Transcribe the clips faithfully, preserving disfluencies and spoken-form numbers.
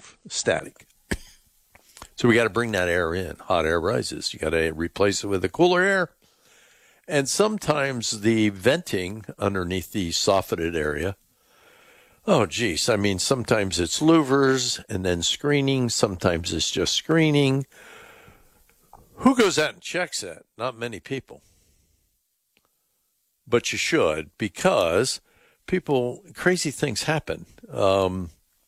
move, static. So we got to bring that air in. Hot air rises. You got to replace it with a cooler air. And sometimes the venting underneath the soffitted area, oh, geez. I mean, sometimes it's louvers and then screening. Sometimes it's just screening. Who goes out and checks that? Not many people. But you should, because people, crazy things happen. Um,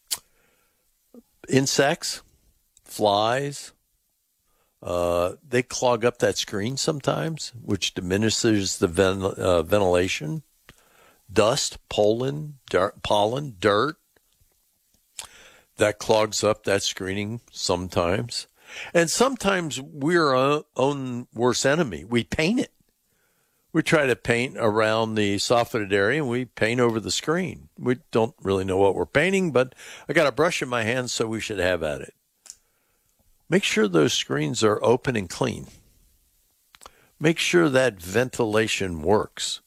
insects, flies, uh, they clog up that screen sometimes, which diminishes the ven- uh, ventilation. Dust, pollen, dirt, pollen, dirt, that clogs up that screening sometimes. And sometimes we're our own worst enemy. We paint it. We try to paint around the soffitted area, and we paint over the screen. We don't really know what we're painting, but I got a brush in my hand, so we should have at it. Make sure those screens are open and clean. Make sure that ventilation works.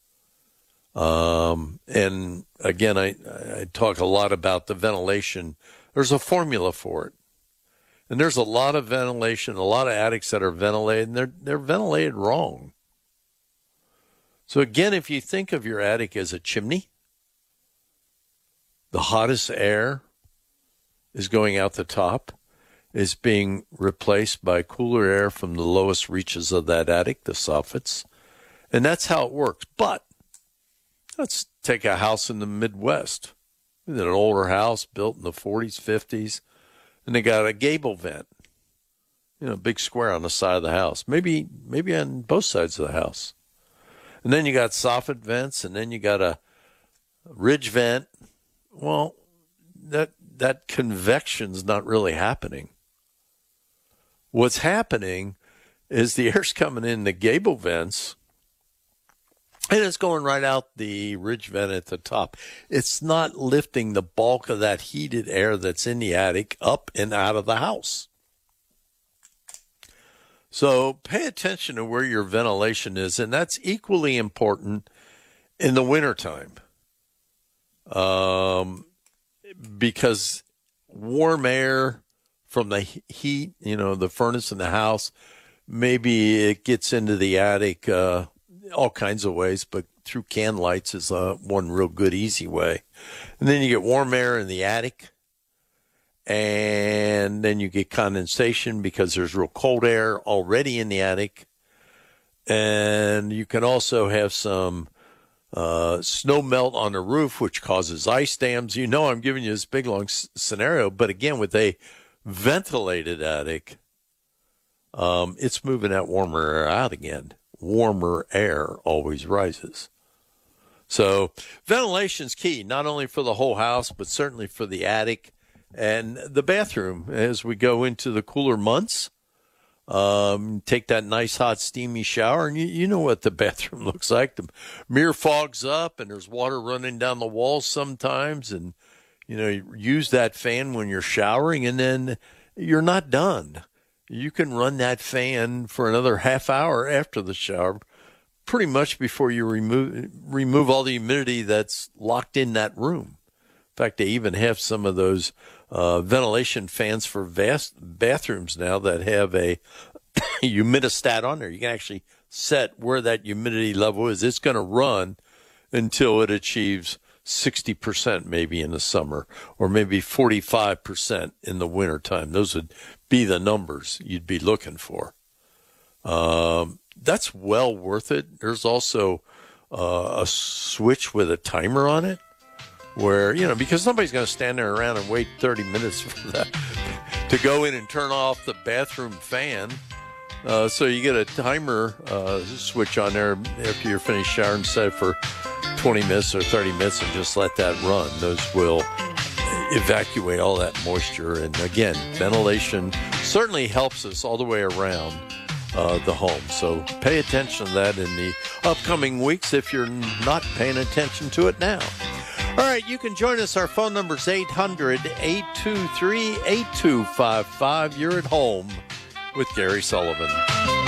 Um, and again, I, I talk a lot about the ventilation. There's a formula for it. And there's a lot of ventilation, a lot of attics that are ventilated, and they're, they're ventilated wrong. So again, if you think of your attic as a chimney, the hottest air is going out the top, is being replaced by cooler air from the lowest reaches of that attic, the soffits. And that's how it works. But let's take a house in the Midwest. An older house built in the forties, fifties, and they got a gable vent, you know, a big square on the side of the house, maybe maybe on both sides of the house. And then you got soffit vents, and then you got a ridge vent. Well, that that convection's not really happening. What's happening is the air's coming in the gable vents, and it's going right out the ridge vent at the top. It's not lifting the bulk of that heated air that's in the attic up and out of the house. So pay attention to where your ventilation is, and that's equally important in the wintertime. Um, because warm air from the heat, you know, the furnace in the house, maybe it gets into the attic uh, all kinds of ways, but through can lights is uh, one real good, easy way. And then you get warm air in the attic, and then you get condensation because there's real cold air already in the attic. And you can also have some uh, snow melt on the roof, which causes ice dams. You know, I'm giving you this big, long s- scenario, but again, with a ventilated attic, um, it's moving that warmer air out again. Warmer air always rises. So ventilation's key, not only for the whole house, but certainly for the attic and the bathroom as we go into the cooler months. Um, take that nice, hot, steamy shower, and you, you know what the bathroom looks like. The mirror fogs up, and there's water running down the walls sometimes, and, you know, you use that fan when you're showering, and then you're not done. You can run that fan for another half hour after the shower, pretty much before you remove remove all the humidity that's locked in that room. In fact, they even have some of those uh, ventilation fans for vast bathrooms now that have a humidistat on there. You can actually set where that humidity level is. It's going to run until it achieves sixty percent maybe in the summer, or maybe forty-five percent in the wintertime. Those would be the numbers you'd be looking for. Um, that's well worth it. There's also uh, a switch with a timer on it where, you know, because nobody's going to stand there around and wait thirty minutes for that to go in and turn off the bathroom fan. Uh, so you get a timer uh, switch on there after you're finished showering, set it for twenty minutes or thirty minutes, and just let that run. Those will evacuate all that moisture. And again, ventilation certainly helps us all the way around uh, the home. So pay attention to that in the upcoming weeks if you're not paying attention to it now. All right, you can join us. Our phone number is eight hundred, eight two three, eight two five five. You're at home with Gary Sullivan.